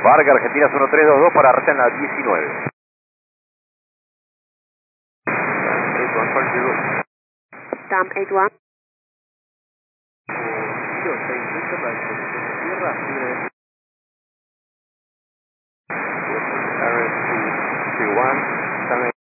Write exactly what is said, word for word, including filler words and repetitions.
Vargas, Argentina uno tres dos dos para arrancar en la diecinueve. Tam eight one. Giro, seis, para el tierra, libre de